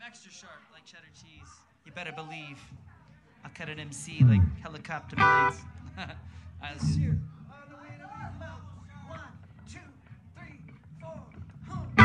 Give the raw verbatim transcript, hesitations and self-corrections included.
extra sharp like cheddar cheese. You better believe. I cut an M C like helicopter blades. As